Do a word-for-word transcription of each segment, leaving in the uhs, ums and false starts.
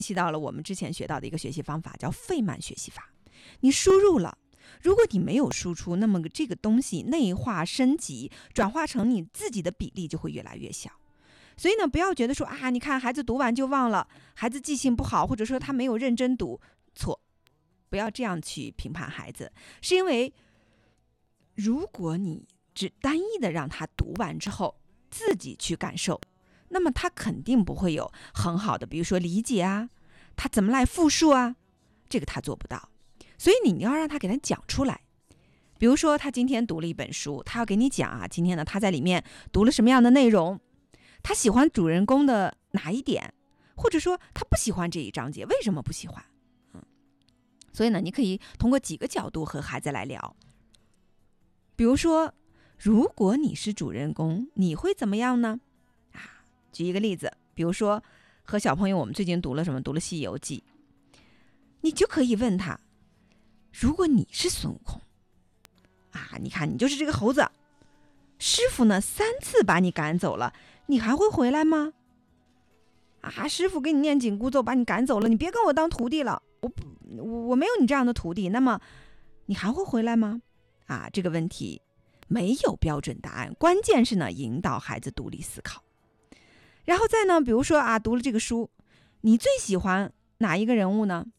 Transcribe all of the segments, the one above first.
系到了我们之前学到的一个学习方法，叫费曼学习法。你输入了，如果你没有输出，那么这个东西内化升级转化成你自己的比例就会越来越小。所以呢，不要觉得说啊，你看孩子读完就忘了，孩子记性不好，或者说他没有认真读，错，不要这样去评判孩子。是因为如果你只单一的让他读完之后自己去感受，那么他肯定不会有很好的，比如说理解啊，他怎么来复述啊，这个他做不到。所以你要让他给他讲出来。比如说他今天读了一本书，他要给你讲啊，今天呢他在里面读了什么样的内容，他喜欢主人公的哪一点，或者说他不喜欢这一章节，为什么不喜欢？嗯，所以呢，你可以通过几个角度和孩子来聊。比如说，如果你是主人公，你会怎么样呢？啊，举一个例子，比如说和小朋友，我们最近读了什么？读了《西游记》，你就可以问他，如果你是孙悟空，啊，你看你就是这个猴子，师傅呢三次把你赶走了，你还会回来吗？啊，师傅给你念紧箍咒把你赶走了，你别跟我当徒弟了，我我没有你这样的徒弟，那么你还会回来吗？啊，这个问题没有标准答案，关键是呢引导孩子独立思考。然后再呢，比如说啊，读了这个书，你最喜欢哪一个人物呢？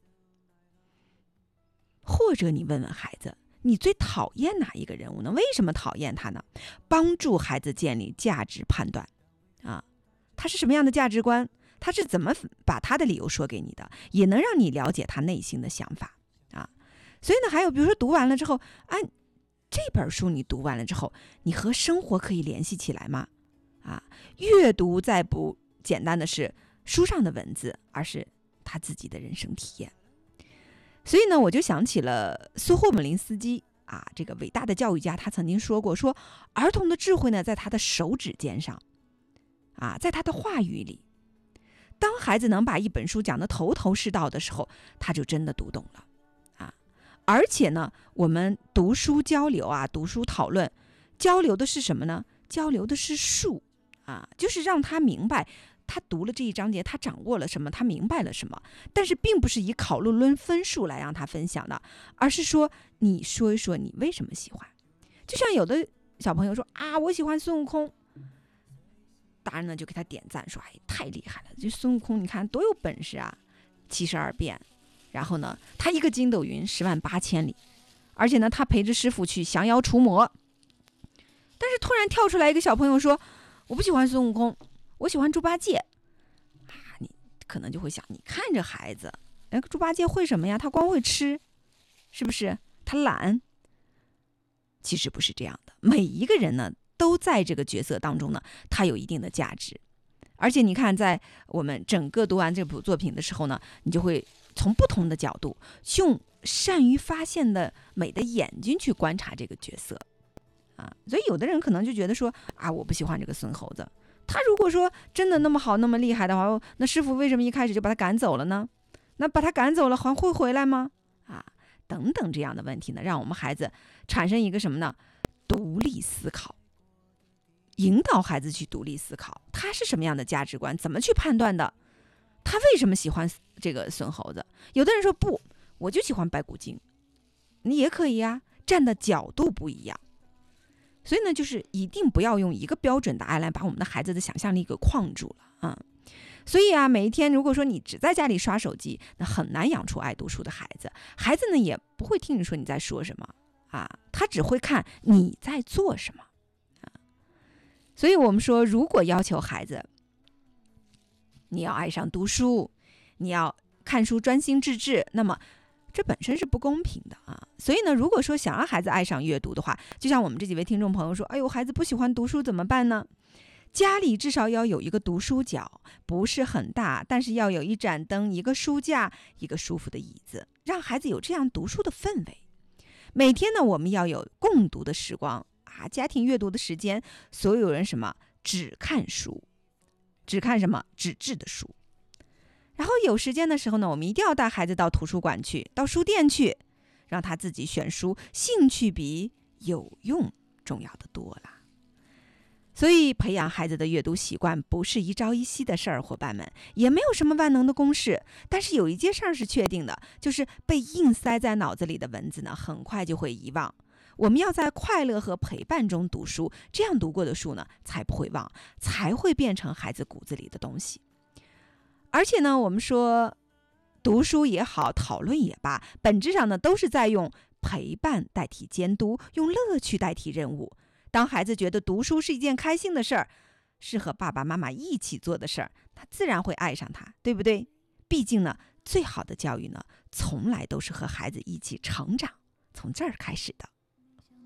或者你问问孩子，你最讨厌哪一个人物呢？为什么讨厌他呢？帮助孩子建立价值判断啊，他是什么样的价值观？他是怎么把他的理由说给你的？也能让你了解他内心的想法啊。所以呢，还有比如说读完了之后，啊，这本书你读完了之后，你和生活可以联系起来吗？啊，阅读再不简单的是书上的文字，而是他自己的人生体验。所以呢，我就想起了苏霍姆林斯基啊，这个伟大的教育家，他曾经说过，说儿童的智慧呢，在他的手指尖上，啊，在他的话语里。当孩子能把一本书讲得头头是道的时候，他就真的读懂了啊。而且呢，我们读书交流啊，读书讨论，交流的是什么呢？交流的是术啊，就是让他明白。他读了这一章节，他掌握了什么，他明白了什么，但是并不是以考论论分数来让他分享的，而是说你说一说你为什么喜欢。就像有的小朋友说啊，我喜欢孙悟空，大人呢就给他点赞说，哎，太厉害了，这孙悟空你看多有本事啊，七十二变，然后呢他一个筋斗云十万八千里，而且呢他陪着师傅去降妖除魔。但是突然跳出来一个小朋友说，我不喜欢孙悟空，我喜欢猪八戒啊，你可能就会想，你看这孩子，哎，猪八戒会什么呀？他光会吃，是不是？他懒。其实不是这样的，每一个人呢，都在这个角色当中呢，他有一定的价值。而且你看，在我们整个读完这部作品的时候呢，你就会从不同的角度，用善于发现的美的眼睛去观察这个角色啊。所以有的人可能就觉得说啊，我不喜欢这个孙猴子。他如果说真的那么好那么厉害的话，那师傅为什么一开始就把他赶走了呢？那把他赶走了还会回来吗？啊，等等这样的问题呢，让我们孩子产生一个什么呢？独立思考，引导孩子去独立思考，他是什么样的价值观，怎么去判断的？他为什么喜欢这个孙猴子？有的人说不，我就喜欢白骨精，你也可以呀，站的角度不一样。所以呢，就是一定不要用一个标准答案来把我们的孩子的想象力给框住了啊。所以啊，每一天如果说你只在家里刷手机，那很难养出爱读书的孩子。孩子呢也不会听你说你在说什么啊，他只会看你在做什么啊。所以我们说，如果要求孩子你要爱上读书，你要看书专心致志，那么这本身是不公平的啊！所以呢，如果说想让孩子爱上阅读的话，就像我们这几位听众朋友说，哎呦，孩子不喜欢读书怎么办呢？家里至少要有一个读书角，不是很大，但是要有一盏灯、一个书架、一个舒服的椅子，让孩子有这样读书的氛围。每天呢，我们要有共读的时光啊，家庭阅读的时间，所有人什么只看书，只看什么纸质的书。然后有时间的时候呢，我们一定要带孩子到图书馆去，到书店去，让他自己选书，兴趣比有用重要的多了。 所以培养孩子的阅读习惯不是一朝一夕的事儿，伙伴们，也没有什么万能的公式。但是有一件事儿是确定的，就是被硬塞在脑子里的文字呢，很快就会遗忘。我们要在快乐和陪伴中读书，这样读过的书呢，才不会忘，才会变成孩子骨子里的东西。而且呢，我们说读书也好，讨论也罢，本质上呢，都是在用陪伴代替监督，用乐趣代替任务。当孩子觉得读书是一件开心的事儿，是和爸爸妈妈一起做的事儿，他自然会爱上它，对不对？毕竟呢，最好的教育呢，从来都是和孩子一起成长，从这儿开始的。